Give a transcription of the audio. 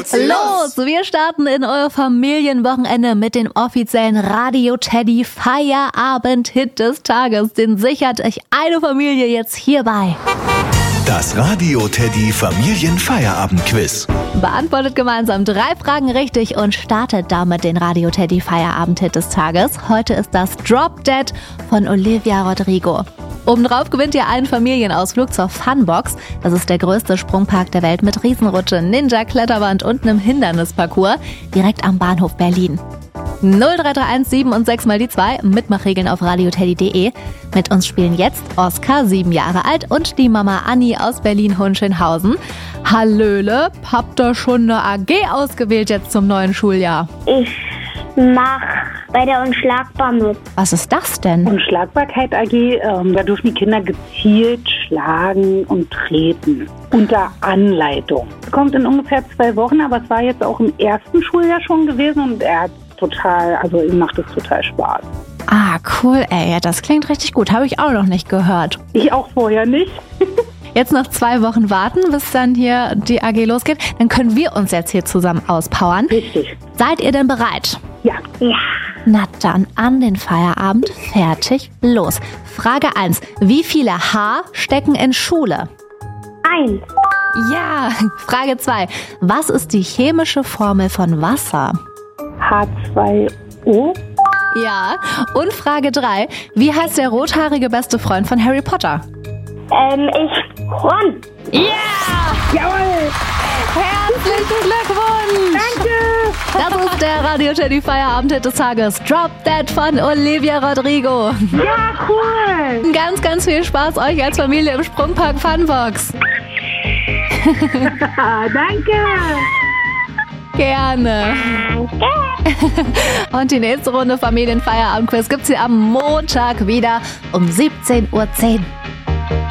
geht's los! Wir starten in euer Familienwochenende mit dem offiziellen Radio Teddy Feierabend-Hit des Tages. Den sichert euch eine Familie jetzt hierbei. Das Radio Teddy Familienfeierabend-Quiz. Beantwortet gemeinsam 3 Fragen richtig und startet damit den Radio Teddy Feierabend-Hit des Tages. Heute ist das Drop Dead von Olivia Rodrigo. Obendrauf gewinnt ihr einen Familienausflug zur Funbox. Das ist der größte Sprungpark der Welt mit Riesenrutsche, Ninja-Kletterwand und einem Hindernisparcours direkt am Bahnhof Berlin. 0331 7 und 6 mal die 2, Mitmachregeln auf radioteddy.de. Mit uns spielen jetzt Oskar, 7 Jahre alt, und die Mama Anni aus Berlin-Hohenschönhausen. Hallöle, habt ihr schon eine AG ausgewählt jetzt zum neuen Schuljahr? Ich mach bei der Unschlagbar mit. Was ist das denn? Unschlagbarkeit AG, da dürfen die Kinder gezielt schlagen und treten. Unter Anleitung. Kommt in ungefähr 2 Wochen, aber es war jetzt auch im ersten Schuljahr schon gewesen und ihm macht es total Spaß. Ah, cool, ey. Ja, das klingt richtig gut. Habe ich auch noch nicht gehört. Ich auch vorher nicht. Jetzt noch 2 Wochen warten, bis dann hier die AG losgeht. Dann können wir uns jetzt hier zusammen auspowern. Richtig. Seid ihr denn bereit? Ja. Na dann an den Feierabend. Fertig, los. Frage 1. Wie viele H stecken in Schule? 1. Ja. Frage 2. Was ist die chemische Formel von Wasser? H2O. Ja. Und Frage 3. Wie heißt der rothaarige beste Freund von Harry Potter? Ron. Ja! Jawohl! Herzlichen Glückwunsch! Danke! Das ist der Radio Teddy Feierabend-Hit des Tages. Drop Dead von Olivia Rodrigo. Ja, cool! Ganz, ganz viel Spaß euch als Familie im Sprungpark Funbox. Danke! Gerne. Und die nächste Runde Familienfeierabend-Quiz gibt's hier am Montag wieder um 17:10 Uhr.